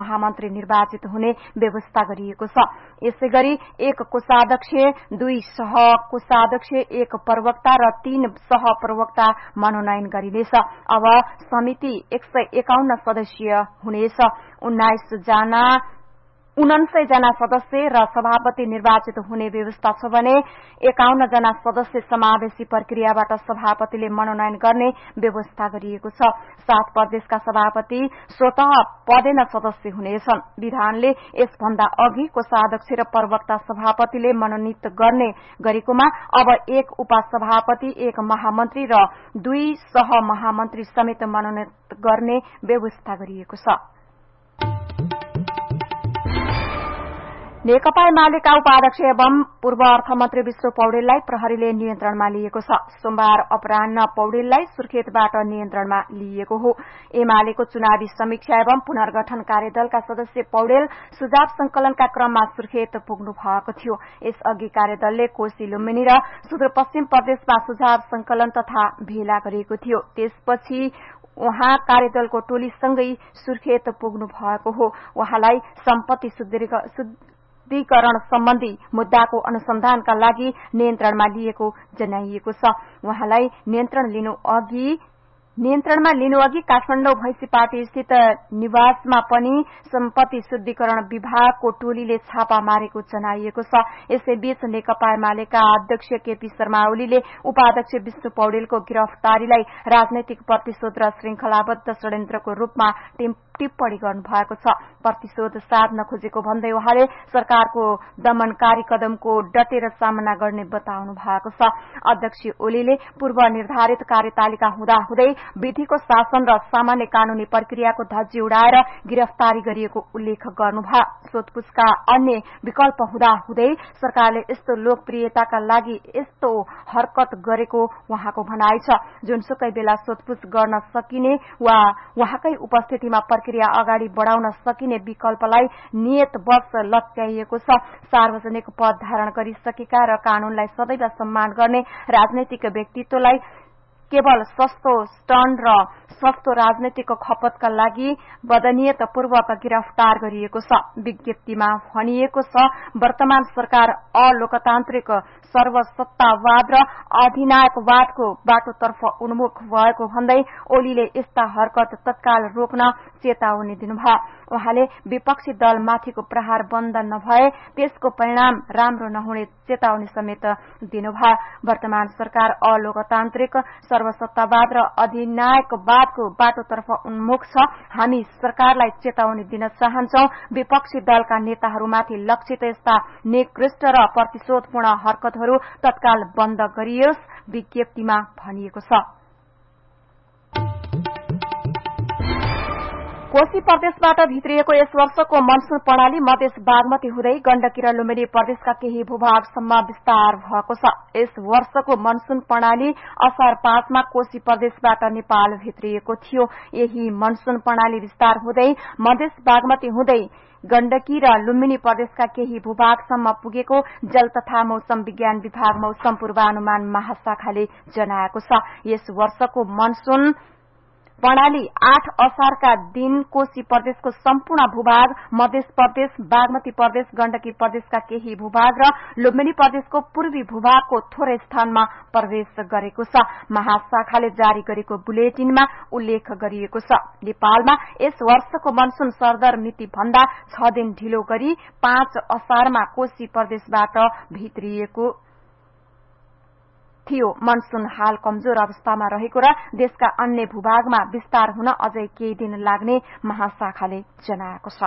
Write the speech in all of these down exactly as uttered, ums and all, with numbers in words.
महामन्त्री निर्वाचित हुने व्यवस्था गरिएको छ। यसैगरी एक कोषाध्यक्ष, दुई सह कोषाध्यक्ष, एक प्रवक्ता र तीन सह प्रवक्ता मनोनयन गरिनेछ। अब समिति एक सय एकाउन्न सदस्यीय हुनेछ। उन्नाइस जना उनान्सय जना सदस्य र सभापति निर्वाचित हुने व्यवस्था छ भने एकाउन्न जना सदस्य समावेशी प्रक्रियाबाट सभापतिले मनोनयन गर्ने व्यवस्था गरिएको छ। सात प्रदेशका सभापति स्वतः पदेन सदस्य हुनेछन्। विधानले यसभन्दा अघि कोषाध्यक्ष र प्रवक्ता सभापतिले मनोनित गर्ने गरेकोमा अब एक उपसभापति, एक महामन्त्री र दुई सह महामन्त्री समेत मनोनित गर्ने व्यवस्था गरिएको छ। नेकपा एमालेका उपाध्यक्ष एवं पूर्व अर्थमन्त्री विष्णु पौडेललाई प्रहरीले नियन्त्रणमा लिएको छ। सोमबार अपराह्न पौडेललाई सुर्खेतबाट नियन्त्रणमा लिएको हो। एमालेको चुनावी समीक्षा एवं पुनर्गठन कार्यदलका सदस्य पौडेल सुझाव संकलनका क्रममा सुर्खेत पुग्नु भएको थियो। यसअघि कार्यदलले कोशी, लुम्बिनी र सुदूरपश्चिम प्रदेशमा सुझाव संकलन तथा भेला गरेको थियो। त्यसपछि उहाँ कार्यदलको टोलीसँगै सुर्खेत पुग्नु भएको हो। उहाँलाई सम्पत्ति शुद्धिकरण सम्बन्धी मुद्दाको अनुसन्धानका लागि नियन्त्रणमा लिएको जनाइएको छ। उहाँलाई नियन्त्रण लिनु अघि नियन्त्रणमा लिनुअघि काठमाडौँ भैंसीपाटी स्थित निवासमा पनि सम्पत्ति शुद्धिकरण विभागको टोलीले छापा मारेको जनाइएको छ। यसैबीच नेकपा एमालेका अध्यक्ष केपी शर्मा ओलीले उपाध्यक्ष विष्णु पौडेलको गिरफ्तारीलाई राजनैतिक प्रतिशोध र श्रृंखलाबद्ध षड्यन्त्रको रूपमा टिप्पणी गर्नुभएको छ। प्रतिशोध साध्न खोजेको भन्दै उहाँले सरकारको दमनकारी कदमको डटेर सामना गर्ने बताउनु भएको छ। अध्यक्ष ओलीले पूर्व निर्धारित कार्यतालिका हुँदाहुँदै विधिको शासन र सामान्य कानूनी प्रक्रियाको धज्जी उडाएर गिरफ्तारी गरिएको उल्लेख गर्नुभयो। सोधपूछका अन्य विकल्प हुँदाहुँदै सरकारले यस्तो लोकप्रियताका लागि यस्तो हरकत गरेको उहाँको भनाइ छ। जुनसुकै बेला सोधपूछ गर्न सकिने वा उहाँकै उपस्थितिमा प्रक्रिया अगाडि बढ़ाउन सकिने विकल्पलाई नियतवश लट्याइएको छ। सार्वजनिक पद धारण गरिसकेका र कानूनलाई सदैव सम्मान गर्ने राजनैतिक व्यक्तित्वलाई केवल सस्तो स्टन्ट र सस्तो राजनैतिक खपतका लागि बदनियतपूर्वक गिरफ्तार गरिएको छ। विज्ञप्तिमा भनिएको छ, वर्तमान सरकार अलोकतान्त्रिक सर्वसत्तावाद र अधिनायकवादको बाटोतर्फ उन्मुख भएको भन्दै ओलीले यस्ता हरकत तत्काल रोक्न चेतावनी दिनुभयो। उहाँले विपक्षी दलमाथिको प्रहार बन्द नभए त्यसको परिणाम राम्रो नहुने चेतावनी समेत दिनुभयो। वर्तमान सरकार अलोकतान्त्रिक सर्वसत्तावाद र अधिनायकवादको बाटोतर्फ उन्मुख छ। हामी सरकारलाई चेतावनी दिन चाहन्छौं, विपक्षी दलका नेताहरूमाथि लक्षित यस्ता निकृष्ट र प्रतिशोधपूर्ण हरकतहरू तत्काल बन्द गरियोस्, विज्ञप्तिमा भनिएको छ। कोशी प्रदेशबाट भित्रिएको यस वर्षको मनसून प्रणाली मधेस बागमती हुँदै गण्डकी र लुम्बिनी प्रदेशका केही भूभागसम्म विस्तार भएको छ। यस वर्षको मनसून प्रणाली असार पाँचमा कोशी प्रदेशबाट नेपाल भित्रिएको थियो। यही मनसून प्रणाली विस्तार हुँदै मधेस बागमती हुँदै गण्डकी र लुम्बिनी प्रदेशका केही भूभागसम्म पुगेको जल तथा मौसम विज्ञान विभाग मौसम पूर्वानुमान महाशाखाले जनाएको छ। यस वर्षको मनसून प्रणाली आठ असारका दिन कोशी प्रदेशको सम्पूर्ण भूभाग, मध्य प्रदेश, बागमती प्रदेश, गण्डकी प्रदेशका केही भूभाग र लुम्बिनी प्रदेशको पूर्वी भूभागको थोरै स्थानमा प्रवेश गरेको छ। महाशाखाले जारी गरेको बुलेटिनमा उल्लेख गरिएको छ। नेपालमा यस वर्षको मनसून सरदर मिति भन्दा छ दिन ढिलो गरी पाँच असारमा कोशी प्रदेशबाट भित्रिएको थियो। मनसून हाल कमजोर अवस्थामा रहेको र देशका अन्य भूभागमा विस्तार हुन अझै केही दिन लाग्ने महाशाखाले जनाएको छ।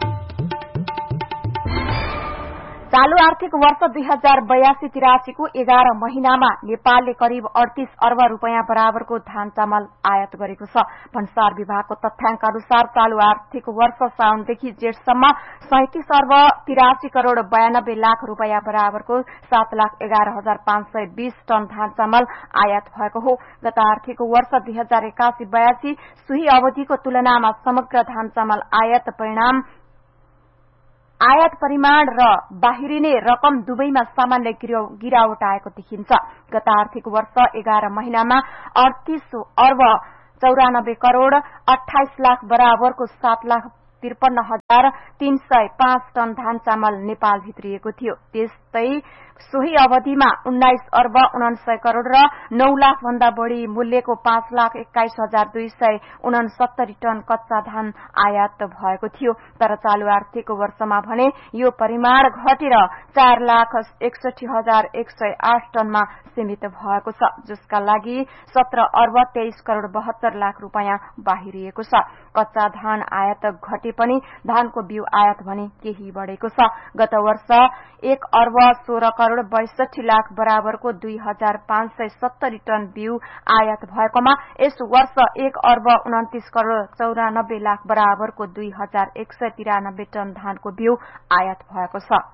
चालू आर्थिक वर्ष दुई हजार बयासी तिरासीको एघार महिनामा नेपालले करिब अडतीस अर्ब रूपियाँ बराबरको धान चामल आयात गरेको छ। भन्सार विभागको तथ्याङ्क अनुसार चालू आर्थिक वर्ष साउनदेखि जेठसम्म सैंतिस अर्ब तिरासी करोड़ बयानब्बे लाख रूपियाँ बराबरको सात लाख एघार हजार पाँच सय बीस टन धान चामल आयात भएको हो। गत आर्थिक वर्ष दुई हजार एकासी बयासी सोही अवधिको तुलनामा समग्र धान चामल आयात परिणाम आयात परिमाण र बाहिरिने रकम दुवैमा सामान्य गिरावट आएको देखिन्छ। गत आर्थिक वर्ष एघार महिनामा अडतीस अर्ब चौरानब्बे करोड़ अठाइस लाख बराबरको सात लाख त्रिपन्न हजार तीन सय पाँच टन धान चामल नेपाल भित्रिएको थियो। त्यस्तै सोही अवधिमा उन्नाइस अर्ब उनासय करोड़ र नौ लाख भन्दा बढ़ी मूल्यको पाँच लाख एक्काइस हजार दुई सय उनसत्तरी टन कच्चा धान आयात भएको थियो। तर चालू आर्थिक वर्षमा भने यो परिमाण घटेर चार लाख एकसठी हजार एक सय आठ टनमा सीमित भएको छ, जसका लागि सत्र अर्ब तेइस करोड़ बहत्तर लाख रूपियाँ बाहिरिएको छ। कच्चा धान आयात घटे पनि धानको बिउ आयात भने केही बढ़ेको छ। गत वर्ष एक अर्ब सोह्र करोड़ बैसठी लाख बराबरको दुई हजार पाँच सय सत्तरी टन बिउ आयात भएकोमा यस वर्ष एक अर्ब उन्तिस करोड़ चौरानब्बे लाख बराबरको दुई हजार एक सय तिरानब्बे टन धानको बिउ आयात भएको छ।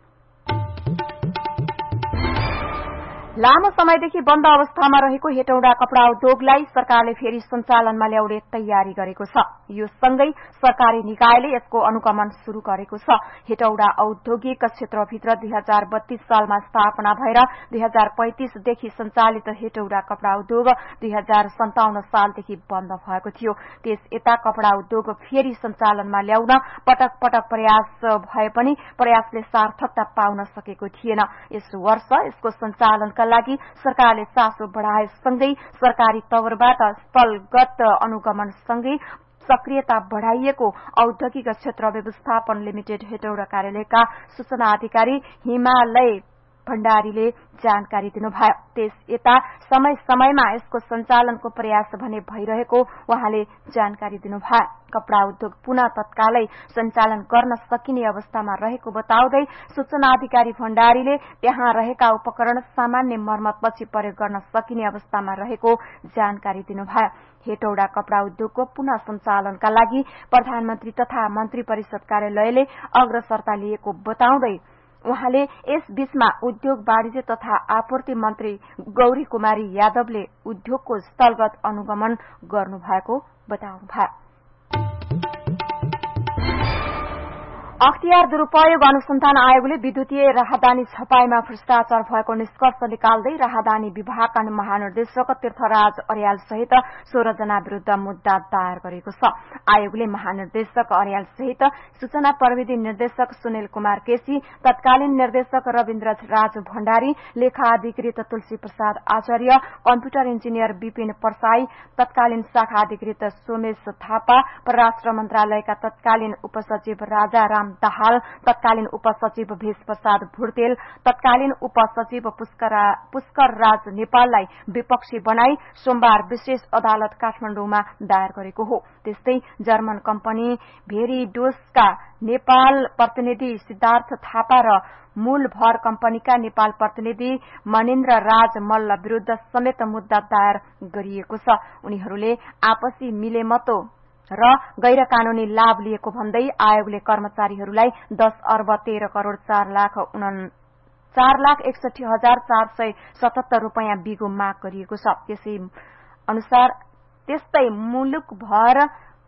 लामो समयदेखि बन्द अवस्थामा रहेको हेटौडा कपड़ा उद्योगलाई सरकारले फेरि सञ्चालनमा ल्याउने तयारी गरेको छ। यो सँगै सरकारी निकायले यसको अनुगमन शुरू गरेको छ। हेटौडा औद्योगिक क्षेत्रभित्र दुई हजार बत्तीस सालमा स्थापना भएर दुई हजार पैंतिसदेखि सञ्चालित हेटौडा कपड़ा उद्योग दुई हजार सन्ताउन्न सालदेखि बन्द भएको थियो। त्यस यता कपड़ा उद्योग फेरि सञ्चालनमा ल्याउन पटक पटक प्रयास भए पनि प्रयासले सार्थकता पाउन सकेको थिएन। यस वर्ष यसको सञ्चालनका लागि सरकारले चासो बढ़ाएसँगै सरकारी तवरबाट स्थलगत अनुगमन सँगै सक्रियता बढ़ाइएको औद्योगिक क्षेत्र व्यवस्थापन लिमिटेड हेटौडा कार्यालयका सूचना अधिकारी हिमालय भण्डारीले जानकारी दिनुभयो। त्यस यता समय समयमा यसको सञ्चालनको प्रयास भने भइरहेको उहाँले जानकारी दिनुभयो। कपड़ा उद्योग पुनः तत्कालै सञ्चालन गर्न सकिने अवस्थामा रहेको बताउँदै सूचना अधिकारी भण्डारीले त्यहाँ रहेका उपकरण सामान्य मर्मतपछि प्रयोग गर्न सकिने अवस्थामा रहेको जानकारी दिनुभयो। हेटौडा कपड़ा उद्योगको पुनः सञ्चालनका लागि प्रधानमन्त्री तथा मन्त्री परिषद कार्यालयले अग्रसरता लिएको बताउँदै उहाँले यस बीचमा उद्योग वाणिज्य तथा आपूर्ति मन्त्री गौरी कुमारी यादवले उद्योगको स्थलगत अनुगमन गर्नुभएको बताउनुभयो। अख्तियार दुरूपयोग अनुसन्धान आयोगले विद्युतीय राहदानी छपाईमा भ्रष्टाचार भएको निष्कर्ष निकाल्दै राहदानी विभागका महानिर्देशक तीर्थराज अर्याल सहित सोह्र जना विरूद्ध मुद्दा दायर गरेको छ। आयोगले महानिर्देशक अर्याल सहित सूचना प्रविधि निर्देशक सुनिल कुमार केसी, तत्कालीन निर्देशक रविन्द्र राज भण्डारी, लेखा अधिकृत तुलसी प्रसाद आचार्य, कम्प्युटर इन्जिनियर विपिन परसाई, तत्कालीन शाखा अधिकृत सोमेश थापा, परराष्ट्र मन्त्रालयका तत्कालीन उपसचिव राजा राम दाहाल, तत्कालीन उपसचिव भेष प्रसाद भुर्तेल, तत्कालीन उपसचिव पुष्कर राज नेपाललाई विपक्षी बनाई सोमबार विशेष अदालत काठमाडौँमा दायर गरेको हो। त्यस्तै जर्मन कम्पनी भेरिडोसका नेपाल प्रतिनिधि सिद्धार्थ थापा र मूलभर कम्पनीका नेपाल प्रतिनिधि मनिन्द्र राज मल्ल विरूद्ध समेत मुद्दा दायर गरिएको छ। उनीहरूले आपसी मिलेमतो र गैर कानूनी लाभ लिएको भन्दै आयोगले कर्मचारीहरूलाई दस अर्ब तेह्र करोड़ चार लाख चार लाख एकसठी हजार चार सय सतहत्तर रूपियाँ बिगो माग गरिएको छ। त्यसै अनुसार त्यस्तै मुलुकभर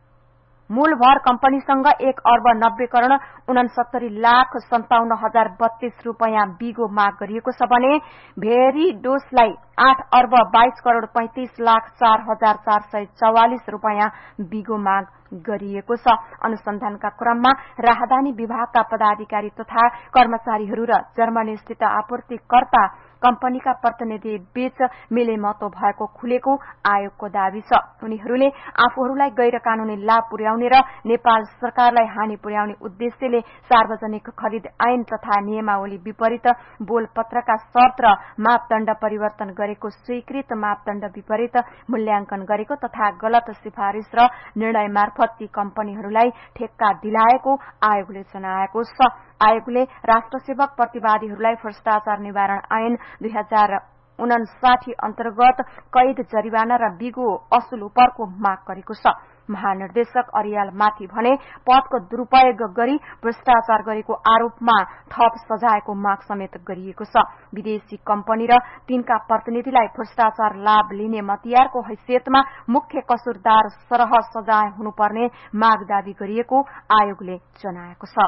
मूलभर कम्पनीसँग एक अर्ब नब्बे करोड़ उनसत्तरी लाख सन्ताउन्न हजार बत्तीस रूपियाँ बिगो माग गरिएको छ भने भेरिडोसलाई आठ अर्ब बाइस करोड़ पैंतिस लाख चार हजार चार सय चौवालिस रूपियाँ बिगो माग गरिएको छ। अनुसन्धानका क्रममा राहदानी विभागका पदाधिकारी तथा कर्मचारीहरू र जर्मनी स्थित आपूर्तिकर्ता कम्पनीका प्रतिनिधि बीच मिलेमतो भएको खुलेको आयोगको दावी छ। उनीहरूले आफूहरूलाई गैर कानूनी लाभ पुर्याउने र नेपाल सरकारलाई हानि पुर्याउने उद्देश्यले सार्वजनिक खरिद ऐन तथा नियमावली विपरीत बोलपत्रका शर्त र मापदण्ड परिवर्तन गरेको, स्वीकृत मापदण्ड विपरीत मूल्याङ्कन गरेको तथा गलत सिफारिश र निर्णय मार्फत ती कम्पनीहरूलाई ठेक्का दिलाएको आयोगले जनाएको छ। आयोगले राष्ट्रसेवक प्रतिवादीहरूलाई भ्रष्टाचार निवारण ऐन दुई हजार उनासाठी अन्तर्गत कैद, जरिवाना र बिगो असुल उपरको माग गरेको छ। महानिर्देशक अर्यालमाथि भने पदको दुरूपयोग गरी भ्रष्टाचार गरेको आरोपमा थप सजायको माग समेत गरिएको छ। विदेशी कम्पनी र तिनका प्रतिनिधिलाई भ्रष्टाचार लाभ लिने मतियारको हैसियतमा मुख्य कसुरदार सरह सजाय हुनुपर्ने माग दावी गरिएको आयोगले जनाएको छ।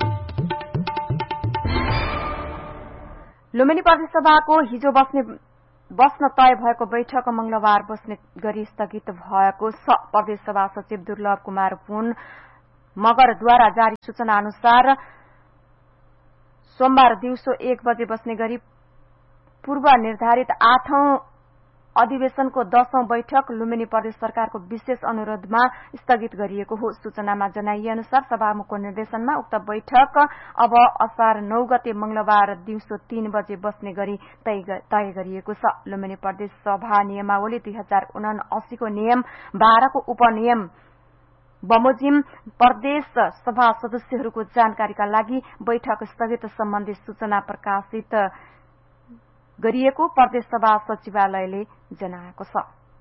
लुम्बिनी प्रदेशसभाको हिजो बस्ने बस्न तय भएको बैठक मंगलबार बस्ने गरी स्थगित भएको छ। प्रदेशसभा सचिव दुर्लभ कुमार पुन मगरद्वारा जारी सूचना अनुसार सोमबार दिउँसो एक बजे बस्ने गरी पूर्व निर्धारित आठौं अधिवेशनको दशौं बैठक लुम्बिनी प्रदेश सरकारको विशेष अनुरोधमा स्थगित गरिएको हो। सूचनामा जनाइए अनुसार सभामुखको निर्देशनमा उक्त बैठक अब असार नौ गते मंगलबार दिउँसो तीन बजे बस्ने गरी तय गरिएको छ। लुम्बिनी प्रदेश सभा नियमावली दुई हजार उनासी को नियम बाह्र को उपनियम बमोजिम प्रदेश सभा सदस्यहरूको जानकारीका लागि बैठक स्थगित सम्बन्धी सूचना प्रकाशित गरिएको प्रदेश सभा सचिवालयले जनाएको छ।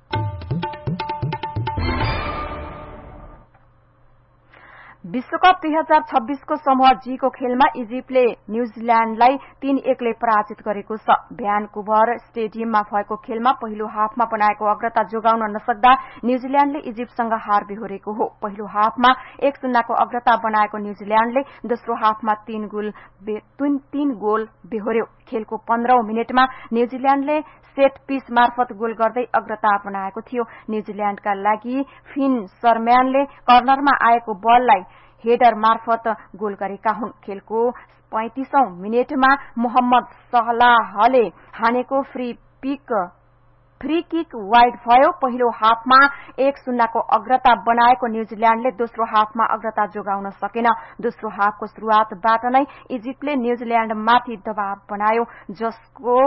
विश्वकप दुई हजार छब्बीस को समूह जी को खेलमा इजिप्टले न्यूजील्याण्डलाई तीन एकले पराजित गरेको छ। भ्यानकुभर स्टेडियममा भएको खेलमा पहिलो हाफमा बनाएको अग्रता जोगाउन नसक्दा न्यूजील्याण्डले इजिप्टसँग हार बेहोरेको हो। पहिलो हाफमा एक शून्यको अग्रता बनाएको न्यूजील्याण्डले दोस्रो हाफमा तीन गोल तीन गोल बेहोर्यो। खेलको पन्ध्रौं मिनटमा न्यूजील्याण्डले सेट पीस मार्फत गोल गर्दै अग्रता बनाएको थियो। न्यूजील्याण्डका लागि फिन शर्म्यानले कर्नरमा आएको बललाई हेडर मार्फत गोल गरेका हुन्। खेलको पैंतीसौं मिनटमा मोहम्मद सलाहले हानेको free pick free kick wide भयो। पहिलो हाफमा एक शून्यको अग्रता बनाएको न्यूजील्याण्डले दोस्रो हाफमा अग्रता जोगाउन सकेन। दोस्रो हाफको शुरूआतबाट नै इजिप्टले न्यूजील्याण्डमाथि दबाव बनायो, जसको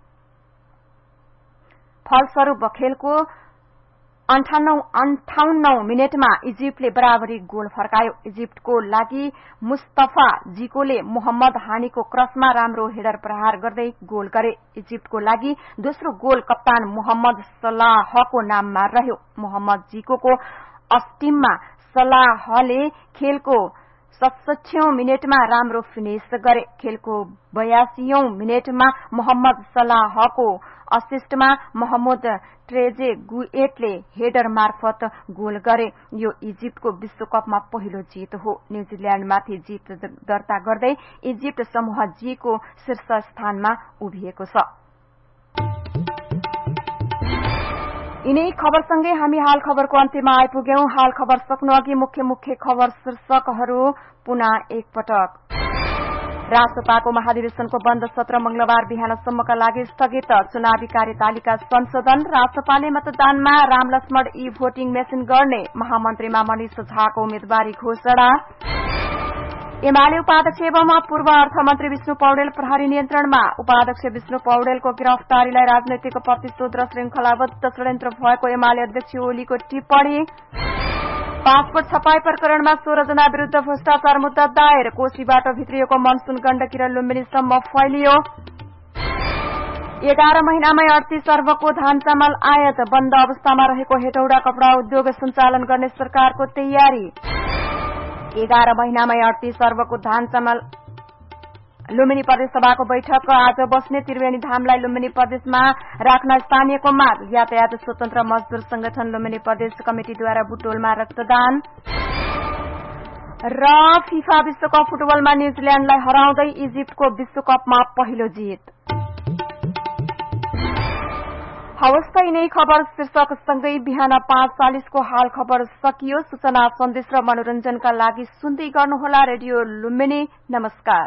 फलस्वरूप खेलको अन्ठाउन्नौ मिनटमा इजिप्टले बराबरी गोल फर्कायो। इजिप्टको लागि मुस्तफा जिकोले मोहम्मद हानीको क्रसमा राम्रो हेडर प्रहार गर्दै गोल गरे। इजिप्टको लागि दोस्रो गोल कप्तान मोहम्मद सलाहको नाममा रह्यो। मोहम्मद जिकोको अस्टिममा सलाहले खेलको सतसट्ठीऔं मिनटमा राम्रो फिनिश गरे। खेलको बयासीऔं मिनटमा मोहम्मद सलाहको असिस्टमा मोहम्मद ट्रेजे गुएटले हेडर मार्फत गोल गरे। यो इजिप्टको विश्वकपमा पहिलो जीत हो। न्यूजील्याण्डमाथि जीत दर्ता गर्दै इजिप्ट समूह जी को शीर्ष स्थानमा उभिएको छ। यिनै खबरसँगै हामी हाल खबरको अन्त्यमा आइपुग्यौं। हाल खबर सक्नु अघि मुख्य मुख्य खबर शीर्षकहरू पुनः एकपटक। राष्ट्रपाको महाधिवेशनको बन्द सत्र मंगलबार बिहानसम्मका लागि स्थगित। चुनावी कार्यतालिका संशोधन। राष्ट्रपाले मतदानमा राम लक्ष्मण ई भोटिङ मेसिन गर्ने। महामन्त्रीमा मनिष झाको उम्मेद्वारी घोषणा। एमाले उपाध्यक्ष एवं पूर्व अर्थमन्त्री विष्णु पौडेल प्रहरी नियन्त्रणमा। उपाध्यक्ष विष्णु पौडेलको गिरफ्तारीलाई राजनैतिक प्रतिशोध र श्रृंखलाबद्ध षड्यन्त्र भएको एमाले अध्यक्ष ओलीको टिप्पणी। पासपोर्ट छपाई प्रकरणमा सोह्र जना विरूद्ध भ्रष्टाचार मुद्दा दायर। कोशीबाट भित्रिएको मनसून गण्डकी र लुम्बिनीसम्म फैलियो। एघार महिनामै अडतीस अर्बको धान चामल आयात। बन्द अवस्थामा रहेको हेटौडा कपड़ा उद्योग सञ्चालन गर्ने सरकारको तयारी। एघार महिनामै अडतीस अर्बको धान चामल। लुम्बिनी प्रदेश सभाको बैठक आज बस्ने। त्रिवेणी धामलाई लुम्बिनी प्रदेशमा राख्न स्थानीयको माग। यातायात स्वतन्त्र मजदूर संगठन लुम्बिनी प्रदेश कमिटिद्वारा बुटोलमा रक्तदान। र फिफा विश्वकप फुटबलमा न्यूजील्याण्डलाई हराउँदै इजिप्टको विश्वकपमा पहिलो जीत। हवस् त यिनै खबर शीर्षकसँगै बिहान पाँच चालिसको हाल खबर सकियो। सूचना सन्देश र मनोरञ्जनका लागि सुन्दै गर्नुहोला रेडियो लुम्बिनी। नमस्कार।